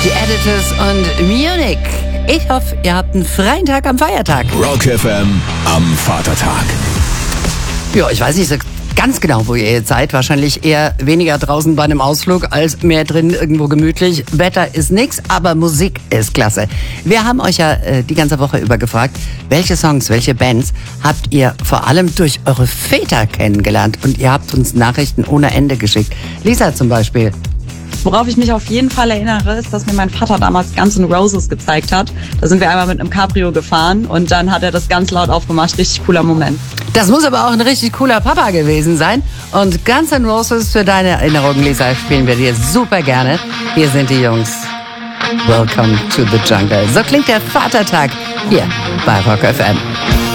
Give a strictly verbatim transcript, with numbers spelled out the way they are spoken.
Die Editors und Munich. Ich hoffe, ihr habt einen freien Tag am Feiertag. Rock F M am Vatertag. Ja, ich weiß nicht so ganz genau, wo ihr jetzt seid. Wahrscheinlich eher weniger draußen bei einem Ausflug als mehr drin irgendwo gemütlich. Wetter ist nix, aber Musik ist klasse. Wir haben euch ja äh, die ganze Woche über gefragt, welche Songs, welche Bands habt ihr vor allem durch eure Väter kennengelernt? Und ihr habt uns Nachrichten ohne Ende geschickt. Lisa zum Beispiel. Worauf ich mich auf jeden Fall erinnere, ist, dass mir mein Vater damals Guns N' Roses gezeigt hat. Da sind wir einmal mit einem Cabrio gefahren und dann hat er das ganz laut aufgemacht. Richtig cooler Moment. Das muss aber auch ein richtig cooler Papa gewesen sein. Und Guns N' Roses, für deine Erinnerung, Lisa, spielen wir dir super gerne. Hier sind die Jungs. Welcome to the Jungle. So klingt der Vatertag hier bei Rock F M.